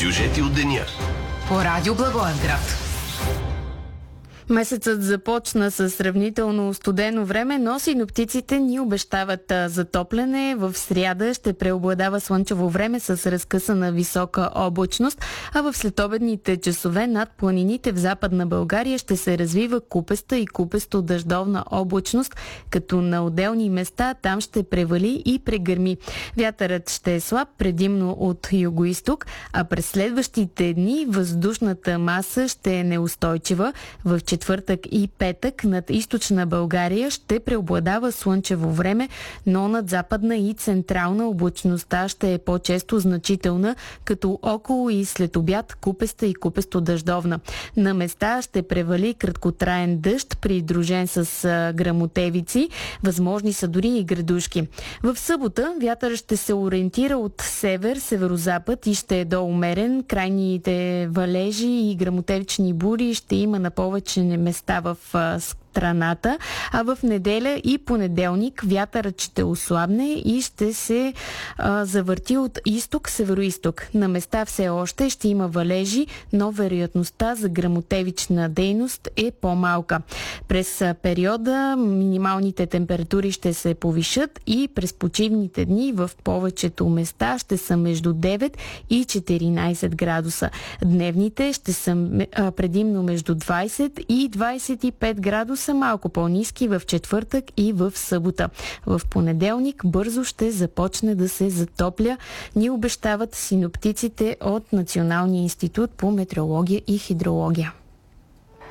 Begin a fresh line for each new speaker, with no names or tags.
Сюжети от деня.
По Радио Благоевград.
Месецът започна с сравнително студено време, но синоптиците ни обещават затопляне. В сряда ще преобладава слънчево време с разкъсана висока облачност, а в следобедните часове над планините в Западна България ще се развива купеста и купесто-дъждовна облачност, като на отделни места там ще превали и прегърми. Вятърът ще е слаб, предимно от югоизток, а през следващите дни въздушната маса ще е неустойчива. В четвъртък и петък над източна България ще преобладава слънчево време, но над западна и централна облачността ще е по-често значителна, като около и след обяд купеста и купесто-дъждовна. На места ще превали краткотраен дъжд, придружен с гръмотевици. Възможни са дори и градушки. В събота вятър ще се ориентира от север, северозапад и ще е доумерен. Крайните валежи и гръмотевични бури ще има на повече места в страната, а в неделя и понеделник вятърът ще ослабне и ще се завърти от изток, североизток. На места все още ще има валежи, но вероятността за гръмотевична дейност е по-малка. През периода минималните температури ще се повишат и през почивните дни в повечето места ще са между 9 и 14 градуса. Дневните ще са предимно между 20 и 25 градуса, малко по-ниски в четвъртък и в събота. В понеделник бързо ще започне да се затопля, ни обещават синоптиците от Националния институт по метеорология и хидрология.